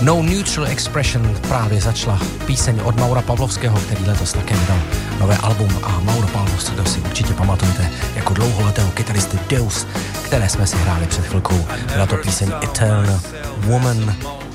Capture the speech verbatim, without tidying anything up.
No Neutral Expression právě začala píseň od Maura Pavlovského, který letos také vydal nové album, a Mauro Pavlovský, to si určitě pamatujete jako dlouholetého kytaristy Deus, které jsme si hráli před chvilkou. Byla to píseň Eternal Woman